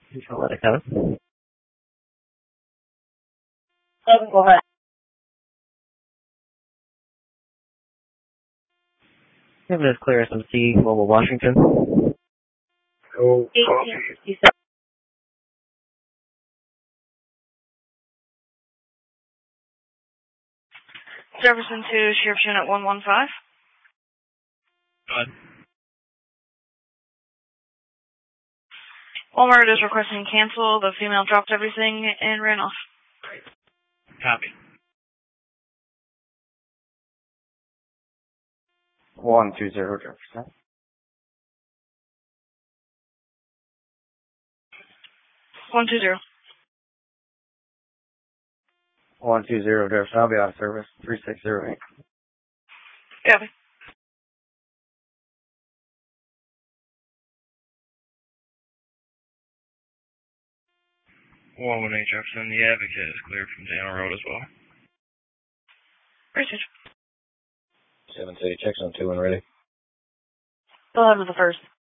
Let it come. Go ahead. Give it as clear SMC, Mobile Washington. Oh, 1867. Jefferson to Sheriff's Unit 115. Go ahead. Walmart is requesting cancel. The female dropped everything and ran off. Copy. 120 Jefferson. 120. 120 Jefferson. I'll be out of service. 3608. Copy. One eight Jefferson. The Advocate is cleared from Dana Road as well. Research. 7 City, checks on 2 and ready. Go ahead with the first.